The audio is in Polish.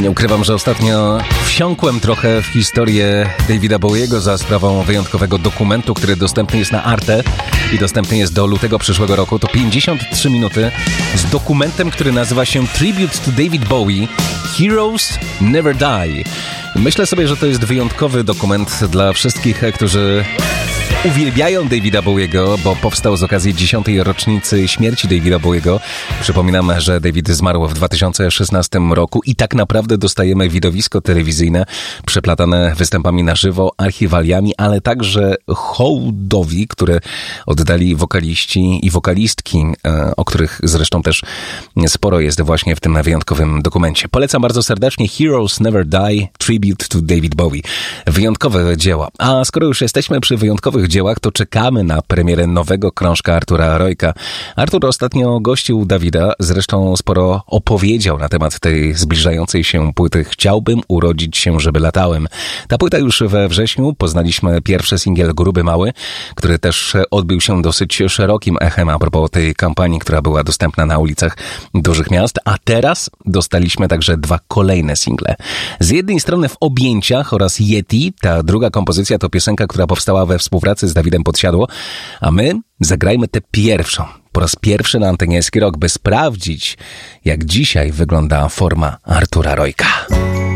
Nie ukrywam, że ostatnio wsiąkłem trochę w historię Davida Bowiego za sprawą wyjątkowego dokumentu, który dostępny jest na Arte i dostępny jest do lutego przyszłego roku. To 53 minuty z dokumentem, który nazywa się Tribute to David Bowie – Heroes Never Die. Myślę sobie, że to jest wyjątkowy dokument dla wszystkich, którzy uwielbiają Davida Bowiego, bo powstał z okazji 10. rocznicy śmierci Davida Bowiego. Przypominam, że David zmarł w 2016 roku i tak naprawdę dostajemy widowisko telewizyjne przeplatane występami na żywo, archiwaliami, ale także hołdowi, które oddali wokaliści i wokalistki, o których zresztą też sporo jest właśnie w tym wyjątkowym dokumencie. Polecam bardzo serdecznie Heroes Never Die, Tribute to David Bowie. Wyjątkowe dzieła. A skoro już jesteśmy przy wyjątkowych dziełach, to czekamy na premierę nowego krążka Artura Rojka. Artur ostatnio gościł Dawida, zresztą sporo opowiedział na temat tej zbliżającej się płyty Chciałbym urodzić się, żeby latałem. Ta płyta już we wrześniu, poznaliśmy pierwszy singiel Gruby Mały, który też odbił się dosyć szerokim echem a propos tej kampanii, która była dostępna na ulicach dużych miast, a teraz dostaliśmy także dwa kolejne single. Z jednej strony W objęciach oraz Yeti, ta druga kompozycja to piosenka, która powstała we współpracy z Dawidem Podsiadło, a my zagrajmy tę pierwszą. Po raz pierwszy na antenie Eski Rock, by sprawdzić, jak dzisiaj wygląda forma Artura Rojka.